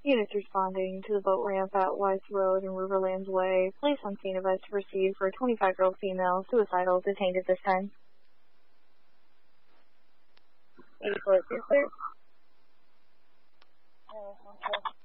Units responding to the boat ramp at Weiss Road and Riverlands Way. Police on scene advised to proceed for a 25-year-old female, suicidal, detained at this time. 84, clear.